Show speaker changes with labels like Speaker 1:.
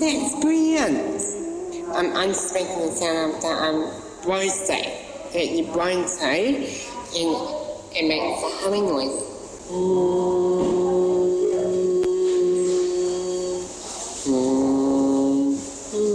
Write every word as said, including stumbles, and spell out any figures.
Speaker 1: That's brilliant. Um, I'm just making the sound of the um, rosé. That you rosé and it makes a humming noise. Mm.